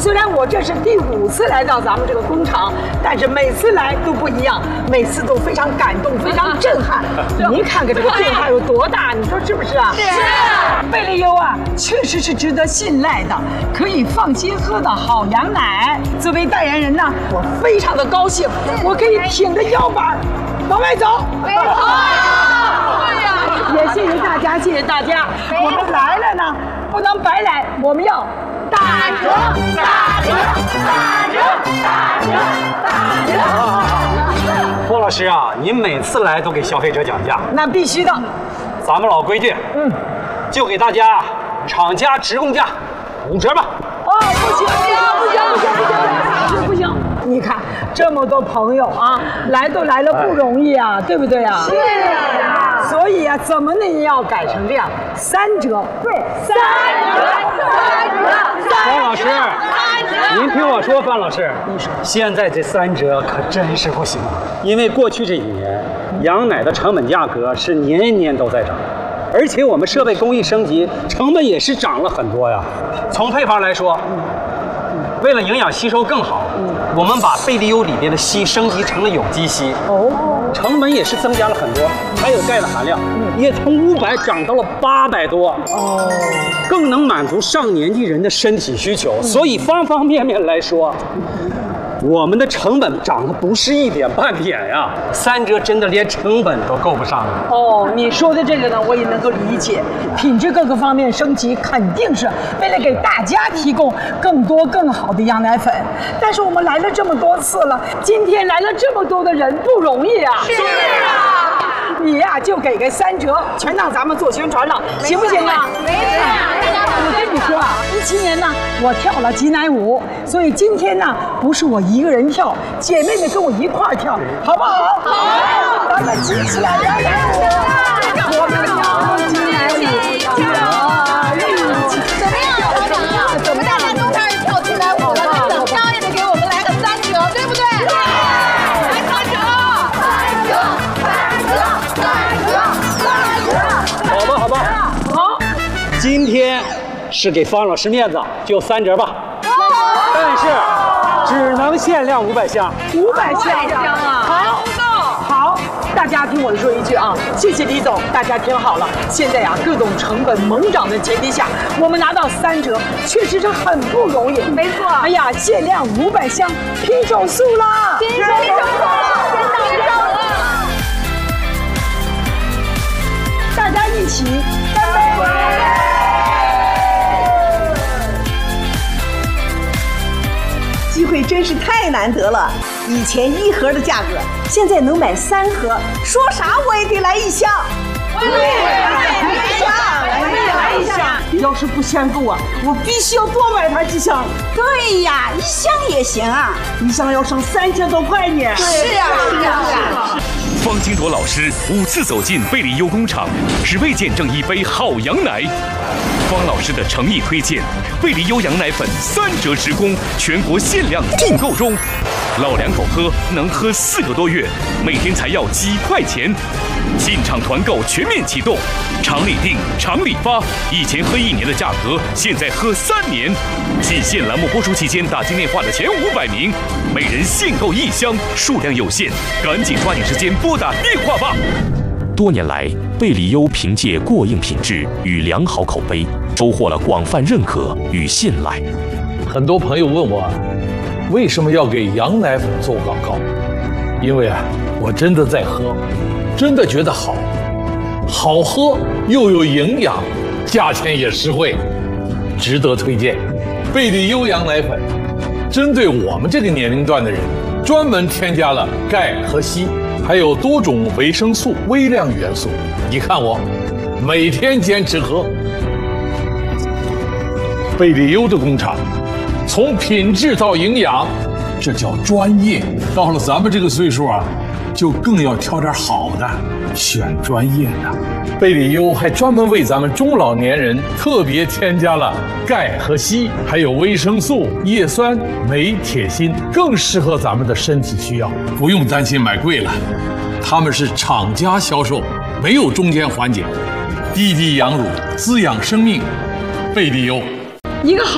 虽然我这是第5次来到咱们这个工厂，但是每次来都不一样，每次都非常感动，非常震撼。您看看这个变化有多大，你说是不是啊？是。贝利优啊，确实是值得信赖的，可以放心喝的好羊奶。作为代言人呢，我非常的高兴，我可以挺着腰板往外走。也谢谢大家，谢谢大家。我们来了呢，不能白来，我们要打折，打折，打折，打折，打折。 郭老师啊，您每次来都给消费者讲价， 那必须的。 咱们老规矩，就给大家厂家直供价5折吧。 哦，不行，不行！你看这么多朋友啊，来都来了不容易啊，对不对啊？是啊。所以啊，怎么呢也要改成这样，3折。对，3折。 方老师，您听我说，范老师，现在这3折可真是不行，因为过去这几年，羊奶的成本价格是年年都在涨。而且我们设备工艺升级，成本也是涨了很多呀。从配方来说，为了营养吸收更好，我们把贝利优里边的硒升级成了有机硒，成本也是增加了很多。还有钙的含量，也从500涨到了800多，更能满足上年纪人的身体需求。所以方方面面来说，我们的成本涨得不是一点半点呀，3折真的连成本都够不上了。 哦，你说的这个呢，我也能够理解，品质各个方面升级，肯定是为了给大家提供更多更好的羊奶粉。但是我们来了这么多次了，今天来了这么多的人，不容易啊。是啊，你呀就给个3折，全当咱们做宣传了，行不行啊？没事。我跟你说啊，17年呢，我跳了挤奶舞，所以今天呢，不是我一个人跳，姐妹们跟我一块儿跳，好不好？好，咱们举起来，来，我们跳挤奶舞， 怎么样？大家都开始跳挤奶舞了，那怎么着也得给我们来个3折，对不对？来3折好吧。好，今天是给方老师面子，就3折吧。但是只能限量500箱 ，500箱啊！好，大家听我说一句啊，谢谢李总，大家听好了。现在呀，各种成本猛涨的前提下，我们拿到3折，确实是很不容易。没错。哎呀，限量500箱，拼手速啦！拼手速！大家一起干杯！ 机会真是太难得了，以前1盒的价格，现在能买3盒，说啥我也得来1箱。我也来1箱。 要是不嫌够啊，我必须要多买它几箱。 对呀，1箱也行啊 ，1箱要省3000多块呢。 是啊。 方金铎老师5次走进贝利优工厂，只为见证一杯好羊奶。方老师的诚意推荐，贝利优羊奶粉3折直供，全国限量订购中。老两口喝能喝4个多月，每天才要几块钱。进场团购全面启动，厂里订，厂里发。以前喝1年的价格，现在喝3年。仅限栏目播出期间打进电话的前500名，每人限购1箱，数量有限，赶紧抓紧时间拨打电话吧。多年来，贝利优凭借过硬品质与良好口碑，收获了广泛认可与信赖。 很多朋友问我，为什么要给羊奶粉做广告？因为我真的在喝，真的觉得好喝又有营养，价钱也实惠，值得推荐。贝利优羊奶粉针对我们这个年龄段的人，专门添加了钙和硒，还有多种维生素、微量元素。你看我每天坚持喝。贝利优的工厂，从品质到营养，这叫专业。到了咱们这个岁数就更要挑点好的，选专业的。贝利优还专门为咱们中老年人特别添加了钙和硒，还有维生素、叶酸、镁、铁、锌，更适合咱们的身体需要，不用担心买贵了。他们是厂家销售，没有中间环节，滴滴羊乳，滋养生命。贝利优， 一个好